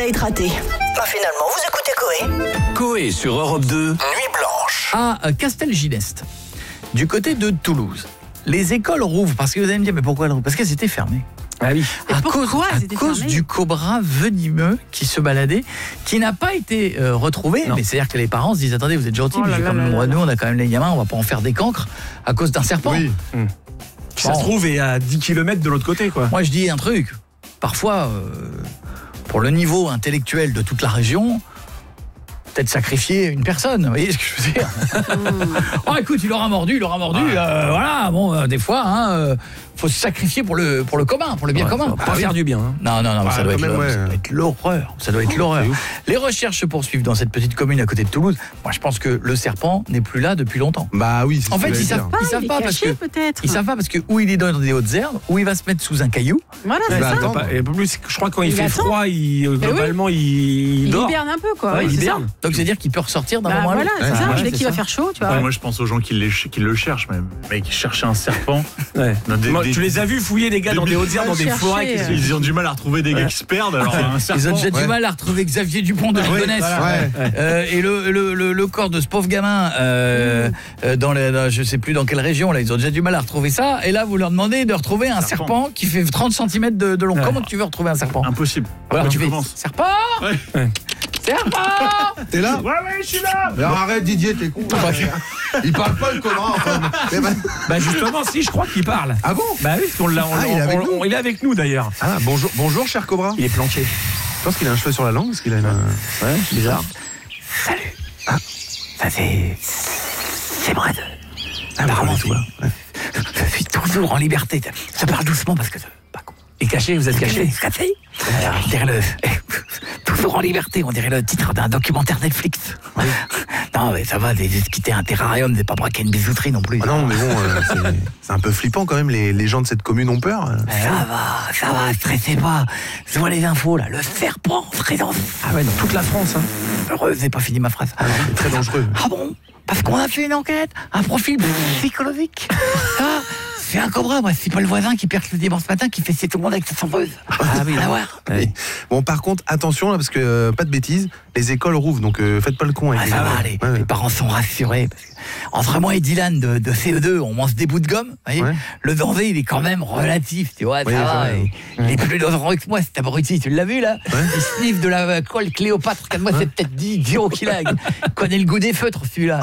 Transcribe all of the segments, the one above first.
être raté. Bah finalement, vous écoutez Coé. Coé sur Europe 2, Nuit Blanche. À Castelginest, du côté de Toulouse, les écoles rouvrent, parce que vous allez me dire, mais pourquoi elles rouvrent ? Parce qu'elles étaient fermées. Ah oui. À cause du cobra venimeux qui se baladait, qui n'a pas été retrouvé. Non. Mais c'est-à-dire que les parents se disent, attendez, vous êtes gentils, mais nous on a quand même les gamins, on va pas en faire des cancres à cause d'un serpent. Oui. Ça se trouve est à 10 km de l'autre côté, quoi. Moi je dis un truc, parfois, pour le niveau intellectuel de toute la région, peut-être sacrifier une personne, vous voyez ce que je veux dire. Oh écoute, il aura mordu, voilà, bon, des fois, faut se sacrifier pour le commun, pour le bien commun. Pas faire du bien. Non, ça doit être l'horreur. Ça doit être l'horreur. Les recherches se poursuivent dans cette petite commune à côté de Toulouse. Moi, je pense que le serpent n'est plus là depuis longtemps. Bah oui, c'est En fait, ce que ils j'allais savent dire. pas parce que peut-être. ils savent pas parce que où il est dans des hautes herbes, où il va se mettre sous un caillou. Voilà, c'est Bah, ça. attends. Et plus, je crois que quand il fait attend. froid, globalement, il Il dort. hiberne un peu, quoi. Ouais, il c'est ça. hiberne. Donc c'est-à-dire qu'il peut ressortir d'un Bah moment à voilà, l'autre. c'est ça. Ouais, Dès c'est qu'il va ça. faire chaud, tu vois. Ouais, moi je pense aux gens qui le cherchent même. Mais qui cherchent un serpent. Ouais. Dans des- Tu les as vus fouiller des gars dans des hautes herbes, dans des chercher, forêts. Ils ont du mal à retrouver des gars qui se perdent. Alors un serpent. Ils ont déjà Ouais. du mal à retrouver Xavier Dupont de Ligonnès. Ouais. Et le corps de ce pauvre gamin dans je sais plus dans quelle région là, ils ont déjà du mal à retrouver ça. Et là vous leur demandez de retrouver un serpent qui fait 30 cm de long. Ouais. Comment tu veux retrouver un serpent ? Impossible. Alors Quand tu tu fais commences. serpent Ouais. Serpent T'es là ? Ouais, je suis là. Mais alors arrête Didier, t'es con. Il parle pas le cobra enfin. Mais bah- Bah justement, si, je crois qu'il parle. Ah bon ? Bah oui, on l'a. Ah, il est avec nous. Il est avec nous d'ailleurs. Ah bonjour cher cobra. Il est planqué. Je pense qu'il a un cheveu sur la langue parce qu'il a une. Ouais, bizarre. Salut. Ça c'est Brad. Apparemment tout. Je suis toujours en liberté. Ça parle doucement parce que pas con. Et caché, vous êtes caché. Caché. On dirait toujours en liberté, on dirait le titre d'un documentaire Netflix. Non mais ça va, quitter un terrarium, c'est pas braquer une bisouterie non plus. Ah non mais bon, c'est un peu flippant quand même, les gens de cette commune ont peur. Ça va, stressez pas. Je vois les infos là, le serpent en présence. Ah ouais, dans toute la France. Hein. Heureux, j'ai pas fini ma phrase. C'est très dangereux. Ah bon ? Parce qu'on a fait une enquête, un profil psychologique. Ah, c'est un cobra, moi, c'est pas le voisin qui perce le dimanche matin qui fait c'est tout le monde avec sa serveuse. Ah oui, à voir. Ouais. Bon par contre attention là parce que pas de bêtises, les écoles rouvrent donc faites pas le con avec Ah, les ça gamins. va, les parents sont rassurés. Parce que entre moi et Dylan de CE2, on mange des bouts de gomme. Vous voyez, Ouais. le danger, il est quand même relatif, tu vois. Oui, ça va, ouais. il est plus dangereux que moi, cet abruti. Tu l'as vu, là ? Il sniffe de la colle Cléopâtre. Moi, c'est peut-être 10 euros qu'il a. Il connaît le goût des feutres, celui-là.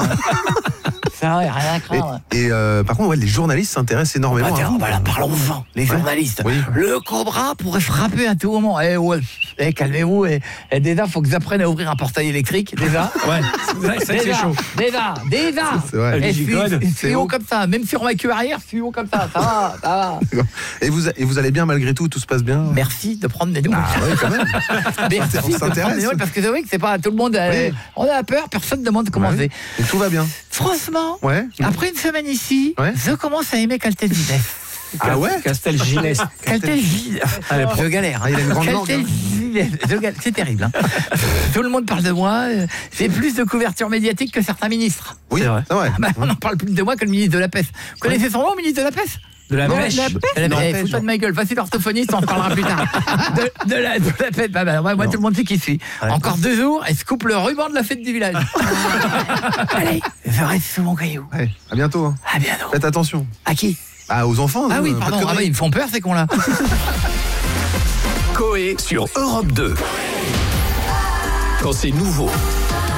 Ça va, rien à craindre. Et par contre les journalistes s'intéressent énormément à vous. Voilà, parlons-en, les journalistes. Oui. Le cobra pourrait frapper à tout moment. Calmez-vous. Déjà, faut que j'apprenne à ouvrir un portail électrique. Déjà. Ouais, c'est chaud. Déjà. C'est vrai. Les gigoles, C'est haut comme ça. Même sur ma queue arrière, je suis haut comme ça. Ça va. Et vous allez bien malgré tout se passe bien. Merci de prendre des nouvelles. Ah ouais quand même. Merci on de prendre s'intéresse. des nouvelles parce que c'est vrai que c'est pas tout le monde. Oui. On a peur, personne ne demande comment Ouais. c'est. Et tout va bien. Franchement, Ouais. après une semaine ici, Ouais. je commence à aimer Caltagines. Ah ouais. Castelginest. Caltagines. Je galère. Ah, il a une grande langue, hein. Caltagines. C'est terrible. Hein. Tout le monde parle de moi. J'ai plus de couverture médiatique que certains ministres. Oui, C'est vrai. c'est vrai. Bah, on en parle plus de moi que le ministre de la Pêche. Vous connaissez son nom, ministre de la Pêche ? De la Non, mèche. Fous-toi de ma gueule, facile orthophoniste, on en parlera plus tard. De la fête, moi tout le monde sait qui suis. Encore 2 jours, elle se coupe le ruban de la fête du village. Allez, je reste sous mon caillou. Ouais, à bientôt. Hein. À bientôt. Faites attention. À qui ? Ah aux enfants. Ah oui, pas de pardon, conneries. ils me font peur ces cons-là. Coé sur Europe 2. Quand c'est nouveau,